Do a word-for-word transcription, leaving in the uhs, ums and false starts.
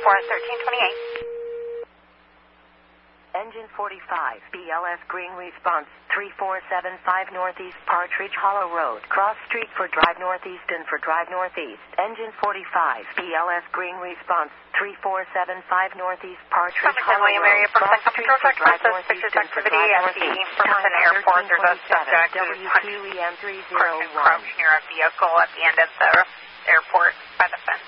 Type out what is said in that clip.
for thirteen twenty-eight. Engine forty-five, B L S Green response, three four seven five Northeast Partridge Hollow Road. Cross street for drive northeast and for drive northeast. Engine forty-five, B L S Green response, three four seven five Northeast Partridge Hollow William Road. area from Cross the street for drive northeast and for drive northeast. Farmington Airport. There's a subject who's W Q E M three zero one. crouched near a vehicle at the end of the airport by the fence.